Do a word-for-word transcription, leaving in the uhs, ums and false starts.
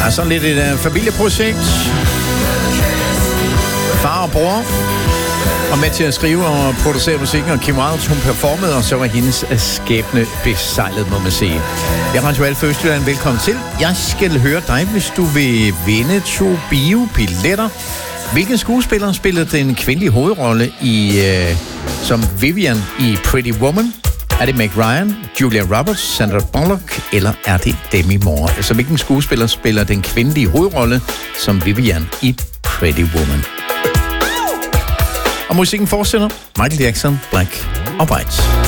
Ja, sådan lidt et uh, familieprojekt. Far og bror og med til at skrive og producere musikken, og Kim Wilde, hun performede, og så var hendes skæbne besejlet, må man sige. Jeg er Radio Alfa Østjylland, velkommen til. Jeg skal høre dig, hvis du vil vinde to biobilletter. Hvilken skuespiller spillede den kvindelige hovedrolle i øh, som Vivian i Pretty Woman? Er det Meg Ryan, Julia Roberts, Sandra Bullock, eller er det Demi Moore? Altså, hvilken skuespiller spiller den kvindelige hovedrolle som Vivian i Pretty Woman? Og musikken fortsætter. Michael Jackson, Black og White.